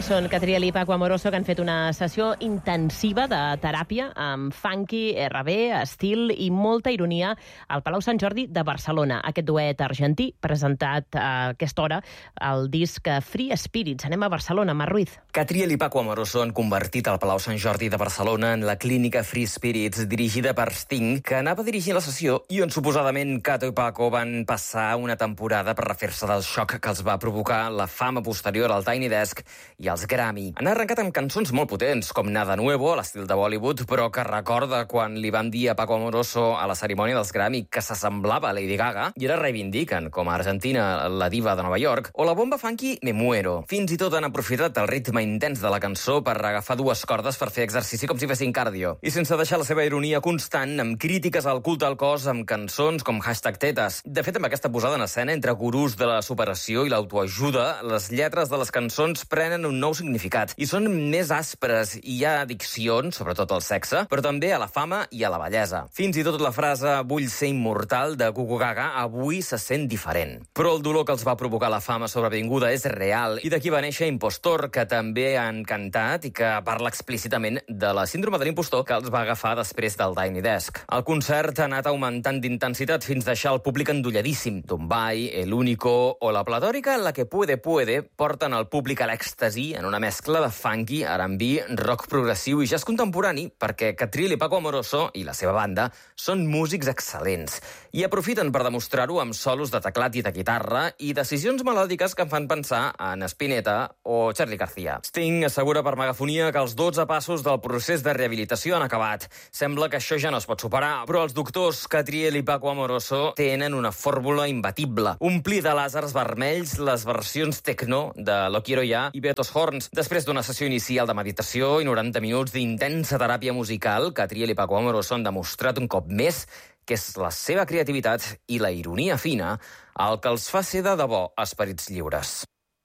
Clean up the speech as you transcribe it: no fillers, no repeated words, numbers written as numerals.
Són Catriel i Paco Amoroso, que han fet una sessió intensiva de teràpia amb funky, R&B, estil i molta ironia al Palau Sant Jordi de Barcelona. Aquest duet argentí presentat a aquesta hora al disc Free Spirits. Anem a Barcelona, Mar Ruiz. Catriel i Paco Amoroso han convertit el Palau Sant Jordi de Barcelona en la clínica Free Spirits, dirigida per Sting, que anava a dirigir la sessió i on suposadament Cato i Paco van passar una temporada per refer-se del xoc que els va provocar la fama posterior al Tiny Desk i als Grammy. Han arrencat amb cançons molt potents, com Nada Nuevo, a l'estil de Bollywood, però que recorda quan li van dir a Paco Amoroso a la cerimònia dels Grammy que s'assemblava a Lady Gaga, i ara reivindiquen, com a argentina, la diva de Nova York, o la bomba funky Me Muero. Fins i tot han aprofitat el ritme intens de la cançó per agafar dues cordes per fer exercici com si fessin cardio. I sense deixar la seva ironia constant, amb crítiques al culte al cos, amb cançons com #tetes. De fet, amb aquesta posada en escena entre gurús de la superació i l'autoajuda, les lletres de les cançons prenen un nou significat i són més aspres i hi ha addiccions, sobretot al sexe, però també a la fama i a la bellesa. Fins i tot la frase "vull ser immortal" de Gugu Gaga avui se sent diferent. Però el dolor que els va provocar la fama sobrevinguda és real i d'aquí va néixer Impostor, que també han cantat i que parla explícitament de la síndrome de l'impostor que els va agafar després del Tiny Desk. El concert ha anat augmentant d'intensitat fins a deixar el públic endolladíssim. Dumbai, El Único o La Platòrica, en la que Puede porten el públic a l'èxtasi en una mescla de funky, R&B, rock progressiu i jazz contemporani, perquè Catriel i Paco Amoroso i la seva banda són músics excel·lents i aprofiten per demostrar-ho amb solos de teclat i de guitarra i decisions melòdiques que em fan pensar en Spinetta o Charly García. Sting assegura per megafonia que els 12 passos del procés de rehabilitació han acabat. Sembla que això ja no es pot superar, però els doctors Catriel i Paco Amoroso tenen una fórmula imbatible: omplir de làsers vermells les versions techno de Lo Quiero Ya i Betos Horns. Després d'una sessió inicial de meditació i 90 minuts d'intensa teràpia musical, Catriel i Paco Amoroso han demostrat un cop més que és la seva creativitat i la ironia fina el que els fa ser de debò esperits lliures.